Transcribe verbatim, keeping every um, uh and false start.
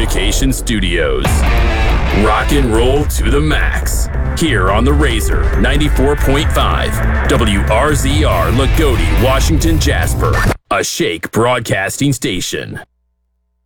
Communication Studios. Rock and roll to the max. Here on the Razor ninety-four point five, W R Z R, Lagodi, Washington, Jasper, a Shake Broadcasting station.